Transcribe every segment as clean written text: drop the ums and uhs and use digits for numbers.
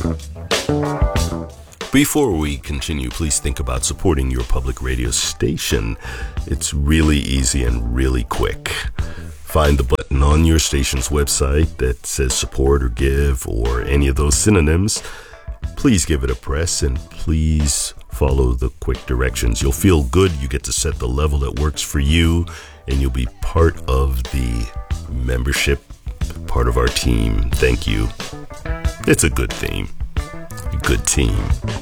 Before we continue, please think about supporting your public radio station. It's really easy and really quick. Find the button on your station's website that says support or give or any of those synonyms. Please give it a press and please follow the quick directions. You'll feel good. You get to set the level that works for you, and you'll be part of the membership, part of our team. Thank you. It's a good theme. A good team.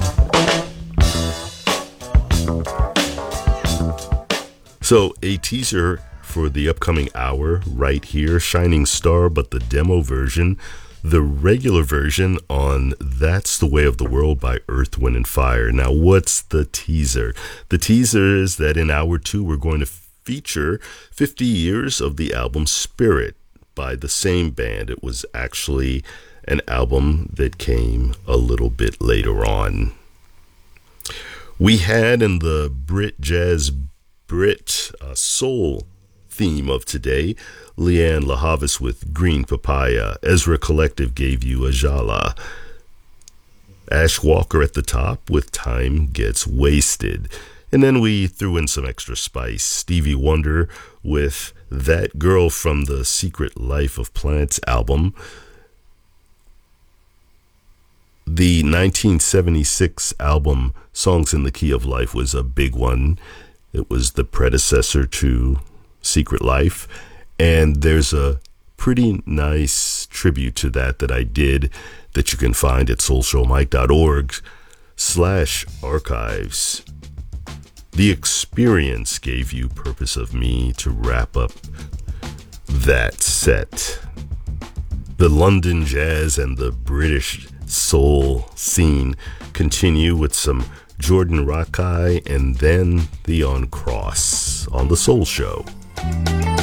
So, a teaser for the upcoming hour right here, Shining Star, but the demo version, the regular version on That's the Way of the World by Earth, Wind & Fire. Now, what's the teaser? The teaser is that in hour 2, we're going to feature 50 years of the album Spirit by the same band. It was actually an album that came a little bit later on. We had in the Brit Jazz Brit Soul theme of today, Leanne LaHavis with Green Papaya. Ezra Collective gave you Ajala. Ash Walker at the top with Time Gets Wasted. And then we threw in some extra spice. Stevie Wonder with That Girl from the Secret Life of Plants album. The 1976 album Songs in the Key of Life was a big one. It was the predecessor to Secret Life, and there's a pretty nice tribute to that I did that you can find at soulshowmike.org/archives. The Experience gave you Purpose of Me to wrap up that set. The London jazz and the British soul scene continue with some Jordan Rakei and then the On Cross on The Soul Show.